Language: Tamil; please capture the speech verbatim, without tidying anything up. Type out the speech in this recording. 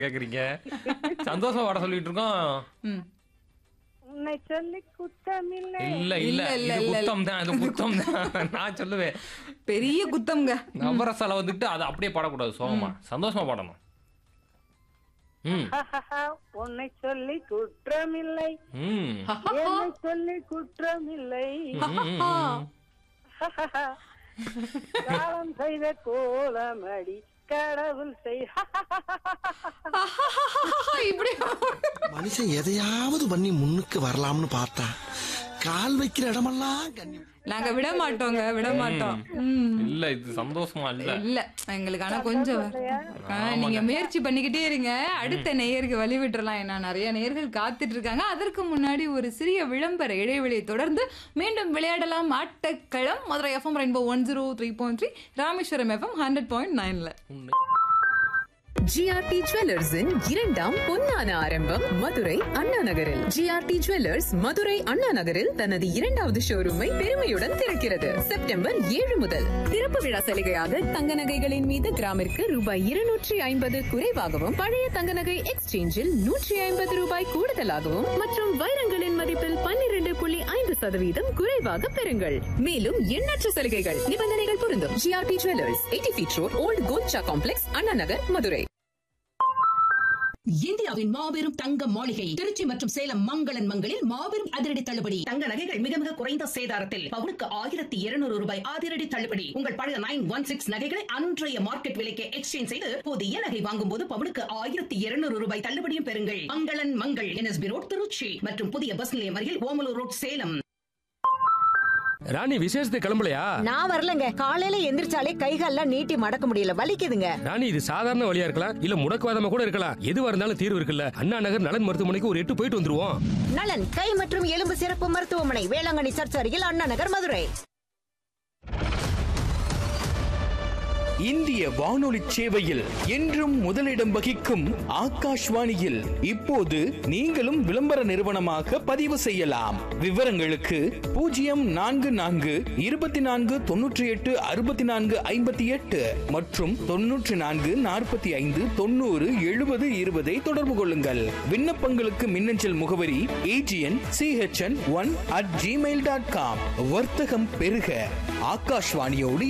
கேக்குறீங்க? சந்தோஷமா பாட சொல்லிட்டு இருக்கோம். ம். உன்னை சொல்லி குத்தமில்லை. இல்ல இல்ல இல்ல, இல்ல, இது இல்ல. குத்தம் தான், இது குத்தம் தான். நான் சொல்லுவேன். பெரிய குத்தம்ங்க. நவரசால வந்துட்டு அதை அப்படியே பாடக்கூடாது, சோகமா சந்தோஷமா பாடணும். ம் உன்னை சொல்லி குற்றமில்லை, ம் என்னை சொல்லி குற்றமில்லை. ம். காலம் செய்த கோலமடி கடவுள் செய். இப்படி மனுஷன் எதையாவது பண்ணி முன்னுக்கு வரலாம்னு பார்த்தா கால் வைக்கிற இடமெல்லாம் கண்ணி. நாங்க விட மாட்டோங்க, விட மாட்டோம். ம். இல்ல இது சந்தோஷமா இல்ல. இல்ல எங்களுக்கு ஆனா கொஞ்சம் ஆ, நீங்க முயற்சி பண்ணிக்கிட்டே இருங்க. அடுத்த நேயருக்கு வழி விட்டுறலாம். ஏன்னா நிறைய நேயர்கள் காத்துட்டு இருக்காங்க. அதற்கு முன்னாடி ஒரு சிறிய விளம்பர இடைவெளியை தொடர்ந்து மீண்டும் விளையாடலாம். ஆட்டக்களம் Madurai FM rainbow one zero three point three, Rameswaram FM hundred point நைன்ல. ஜிஆர்டி ஜுவல்லர்ஸின் இரண்டாம் பொன்னான ஆரம்பம் மதுரை அண்ணா நகரில். ஜிஆர்டி ஜுவல்லர்ஸ் மதுரை அண்ணா நகரில் தனது இரண்டாவது ஷோரூமை பெருமையுடன் திறக்கிறது. செப்டம்பர் ஏழு முதல் திறப்பு விழா சலுகையாக தங்க நகைகளின் மீது கிராமிற்கு ரூபாய் இருநூற்றி ஐம்பது குறைவாகவும், பழைய தங்க நகை எக்ஸ்சேஞ்சில் நூற்றி ஐம்பது ரூபாய் கூடுதலாகவும் மற்றும் வைரங்களின் மதிப்பில் பன்னிரண்டு புள்ளி ஐந்து சதவீதம் குறைவாக பெறுங்கள். மேலும் எண்ணற்ற சலுகைகள், நிபந்தனைகள் பொருந்தும். GRT jewellers, eighty feet road, volt Golcha complex, Anna Nagar, Madurai. இந்தியாவின் மாபெரும் தங்க மாளிகை திருச்சி மற்றும் சேலம் மங்களன் மங்களில் மாபெரும் அதிரடி தள்ளுபடி. தங்க நகைகள் மிக மிக குறைந்த சேதாரத்தில் பவுனுக்கு ஆயிரத்தி இருநூறு ரூபாய் அதிரடி தள்ளுபடி. உங்கள் பழைய நைன் ஒன் சிக்ஸ் நகைகளை அன்றைய மார்க்கெட் விலைக்கு எக்ஸ்சேஞ்ச் செய்து புதிய நகை வாங்கும் போது பவுனுக்கு ஆயிரத்தி இருநூறு ரூபாய் தள்ளுபடியும் பெறுங்கள். மங்களன் மங்கள், என்எஸ்பி ரோட், திருச்சி மற்றும் புதிய பஸ் நிலையம் அருகில் ஓமலூர் ரோட், சேலம். ராணி விசேஷத்துக்கு கிளம்பலையா? நான் வரலங்க. காலையில எந்திரிச்சாலே கைகால்லாம் நீட்டி மடக்க முடியல, வலிக்குதுங்க. ராணி இது சாதாரண வழியா இருக்கலாம், இல்ல முடக்குவாதமா கூட இருக்கலாம். எதுவா இருந்தாலும் தீர்வு இருக்குல்ல. அண்ணா நகர் நலன் மருத்துவமனைக்கு ஒரு எட்டு போயிட்டு வந்துருவோம். நலன் கை மற்றும் எலும்பு சிறப்பு மருத்துவமனை, வேளாங்கண்ணி சர்ச் அருகில், அண்ணா நகர், மதுரை. இந்திய வானொலி சேவையில் என்றும் முதலிடம் வகிக்கும் ஆகாஷ்வாணியில் இப்போது நீங்களும் விளம்பர நிறுவனமாக பதிவு செய்யலாம். விவரங்களுக்கு பூஜ்ஜியம் நான்கு நான்கு இருபத்தி நான்கு தொன்னூற்றி எட்டு அறுபத்தி நான்கு ஐம்பத்தி எட்டு மற்றும் தொன்னூற்றி நான்கு நாற்பத்தி ஐந்து தொண்ணூறு எழுபது இருபதை தொடர்பு கொள்ளுங்கள். விண்ணப்பங்களுக்கு மின்னஞ்சல் முகவரி AGN CHN one at Gmail dot com. வர்த்தகம் பெருக, ஆகாஷ்வாணியோடு